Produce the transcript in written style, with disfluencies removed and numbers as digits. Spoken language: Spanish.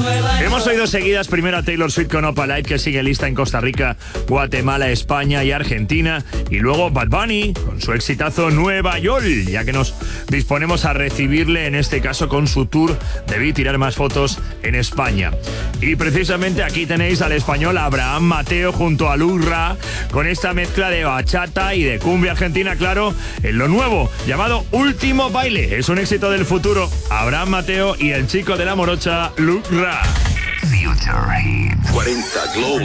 Hemos oído seguidas primero a Taylor Swift con Opalite, que sigue lista en Costa Rica, Guatemala, España y Argentina, y luego Bad Bunny con su exitazo Nueva York, ya que nos disponemos a recibirle, en este caso con su tour Debí tirar más fotos en España. Y precisamente aquí tenéis al español Abraham Mateo junto a Lurra, con esta mezcla de bachata y de cumbia argentina, claro, en lo nuevo, llamado Último Baile. Es un éxito del futuro. Abraham Mateo y el chico de la morocha, Lurra. Future Hits 40 Global.